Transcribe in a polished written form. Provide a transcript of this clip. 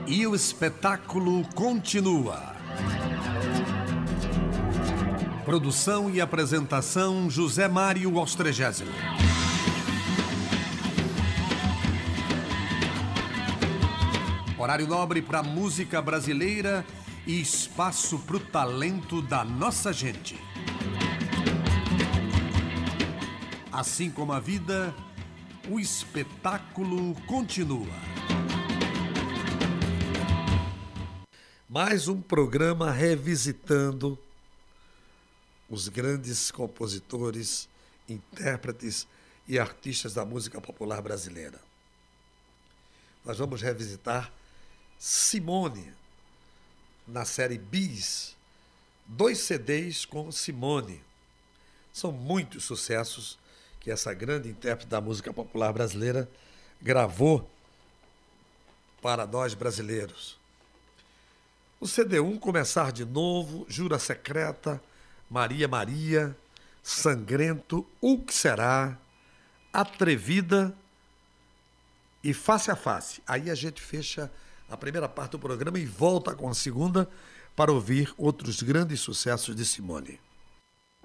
E o espetáculo continua. Produção e apresentação José Mário Ostrogésilo. Horário nobre para música brasileira e espaço para o talento da nossa gente. Assim como a vida, o espetáculo continua. Mais um programa revisitando os grandes compositores, intérpretes e artistas da música popular brasileira. Nós vamos revisitar Simone, na série Bis, 2 CDs com Simone. São muitos sucessos que essa grande intérprete da música popular brasileira gravou para nós brasileiros. O CD1, Começar de Novo, Jura Secreta, Maria Maria, Sangrento, O Que Será, Atrevida e Face a Face. Aí a gente fecha a primeira parte do programa e volta com a segunda para ouvir outros grandes sucessos de Simone.